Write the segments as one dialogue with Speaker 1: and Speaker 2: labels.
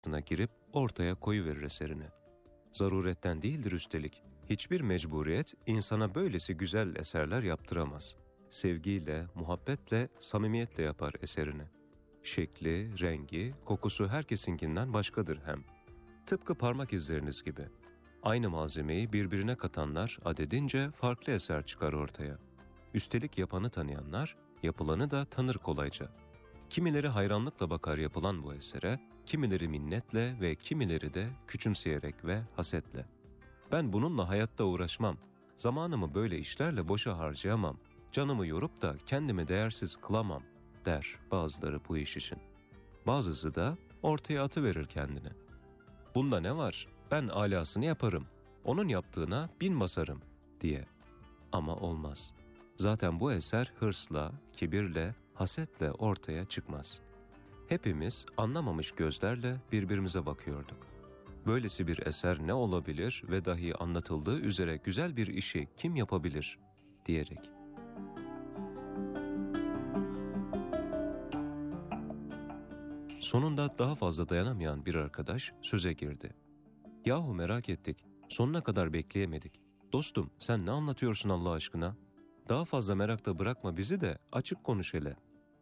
Speaker 1: girip ortaya koyuverir eserini. Zaruretten değildir üstelik. Hiçbir mecburiyet insana böylesi güzel eserler yaptıramaz. Sevgiyle, muhabbetle, samimiyetle yapar eserini. Şekli, rengi, kokusu herkesinkinden başkadır hem. Tıpkı parmak izleriniz gibi. Aynı malzemeyi birbirine katanlar adedince farklı eser çıkar ortaya. Üstelik yapanı tanıyanlar, yapılanı da tanır kolayca. Kimileri hayranlıkla bakar yapılan bu esere, kimileri minnetle ve kimileri de küçümseyerek ve hasetle. Ben bununla hayatta uğraşmam, zamanımı böyle işlerle boşa harcayamam, canımı yorup da kendimi değersiz kılamam der bazıları bu iş için. Bazısı da ortaya atıverir kendini. Bunda ne var? Ben alasını yaparım, onun yaptığına bin basarım diye. Ama olmaz. Zaten bu eser hırsla, kibirle, hasetle ortaya çıkmaz. Hepimiz anlamamış gözlerle birbirimize bakıyorduk. Böylesi bir eser ne olabilir ve dahi anlatıldığı üzere güzel bir işi kim yapabilir diyerek. Sonunda daha fazla dayanamayan bir arkadaş söze girdi. Yahu merak ettik, sonuna kadar bekleyemedik. Dostum sen ne anlatıyorsun Allah aşkına? Daha fazla merakta bırakma bizi de açık konuş hele.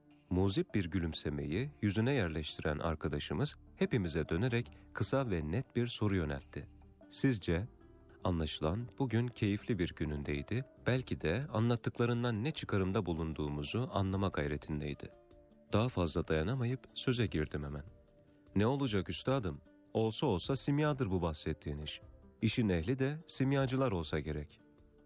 Speaker 1: Muzip bir gülümsemeyi yüzüne yerleştiren arkadaşımız hepimize dönerek kısa ve net bir soru yöneltti. Sizce? Anlaşılan bugün keyifli bir günündeydi, belki de anlattıklarından ne çıkarımda bulunduğumuzu anlama gayretindeydi. Daha fazla dayanamayıp söze girdim hemen. Ne olacak üstadım? Olsa olsa simyadır bu bahsettiğin iş. İşin ehli de simyacılar olsa gerek.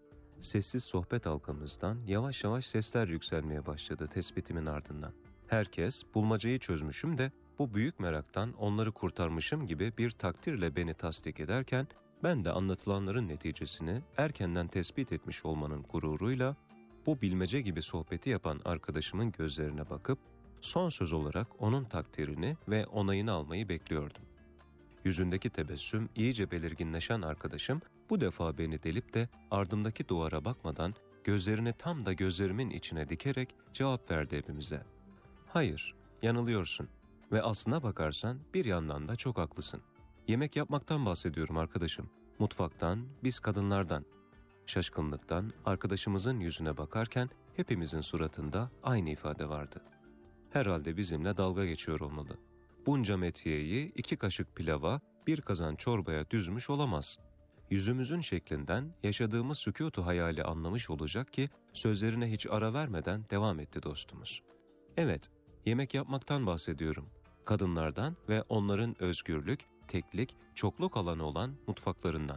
Speaker 1: Sessiz sohbet halkamızdan yavaş yavaş sesler yükselmeye başladı tespitimin ardından. Herkes bulmacayı çözmüşüm de bu büyük meraktan onları kurtarmışım gibi bir takdirle beni tasdik ederken ben de anlatılanların neticesini erkenden tespit etmiş olmanın gururuyla bu bilmece gibi sohbeti yapan arkadaşımın gözlerine bakıp son söz olarak onun takdirini ve onayını almayı bekliyordum. Yüzündeki tebessüm iyice belirginleşen arkadaşım bu defa beni delip de ardımdaki duvara bakmadan gözlerini tam da gözlerimin içine dikerek cevap verdi hepimize. Hayır, yanılıyorsun ve aslına bakarsan bir yandan da çok haklısın. Yemek yapmaktan bahsediyorum arkadaşım. Mutfaktan, biz kadınlardan. Şaşkınlıktan arkadaşımızın yüzüne bakarken hepimizin suratında aynı ifade vardı. Herhalde bizimle dalga geçiyor olmalı. Bunca metiyeyi 2 kaşık pilava, 1 kazan çorbaya düzmüş olamaz. Yüzümüzün şeklinden yaşadığımız sükûtu hayali anlamış olacak ki sözlerine hiç ara vermeden devam etti dostumuz. Evet, yemek yapmaktan bahsediyorum. Kadınlardan ve onların özgürlük, teklik, çokluk alanı olan mutfaklarından.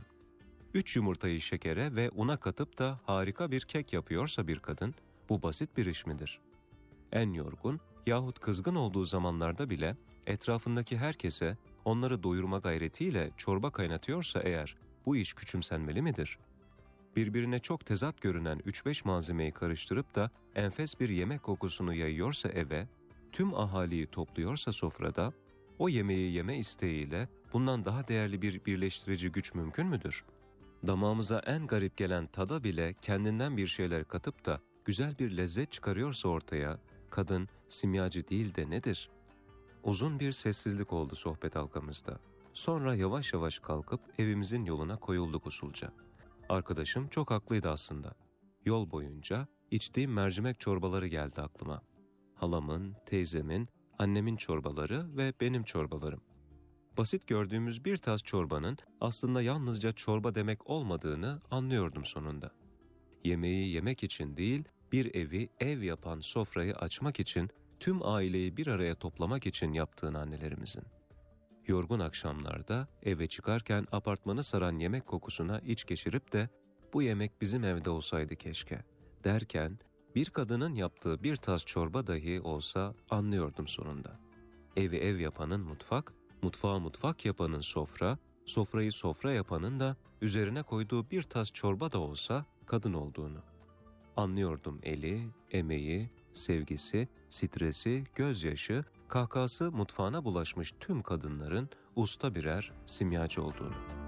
Speaker 1: 3 yumurtayı şekere ve una katıp da harika bir kek yapıyorsa bir kadın, bu basit bir iş midir? En yorgun yahut kızgın olduğu zamanlarda bile etrafındaki herkese onları doyurma gayretiyle çorba kaynatıyorsa eğer bu iş küçümsenmeli midir? Birbirine çok tezat görünen 3-5 malzemeyi karıştırıp da enfes bir yemek kokusunu yayıyorsa eve, tüm ahaliyi topluyorsa sofrada, o yemeği yeme isteğiyle bundan daha değerli bir birleştirici güç mümkün müdür? Damağımıza en garip gelen tada bile kendinden bir şeyler katıp da güzel bir lezzet çıkarıyorsa ortaya, kadın simyacı değil de nedir? Uzun bir sessizlik oldu sohbet halkamızda. Sonra yavaş yavaş kalkıp evimizin yoluna koyulduk usulca. Arkadaşım çok haklıydı aslında. Yol boyunca içtiğim mercimek çorbaları geldi aklıma. Halamın, teyzemin, annemin çorbaları ve benim çorbalarım. Basit gördüğümüz bir tas çorbanın aslında yalnızca çorba demek olmadığını anlıyordum sonunda. Yemeği yemek için değil, bir evi ev yapan sofrayı açmak için, tüm aileyi bir araya toplamak için yaptığını annelerimizin. Yorgun akşamlarda eve çıkarken apartmanı saran yemek kokusuna iç geçirip de bu yemek bizim evde olsaydı keşke derken bir kadının yaptığı bir tas çorba dahi olsa anlıyordum sonunda. Evi ev yapanın mutfak, mutfağı mutfak yapanın sofra, sofrayı sofra yapanın da üzerine koyduğu bir tas çorba da olsa kadın olduğunu. Anlıyordum eli, emeği, sevgisi, stresi, gözyaşı, kahkahası mutfağına bulaşmış tüm kadınların usta birer simyacı olduğunu.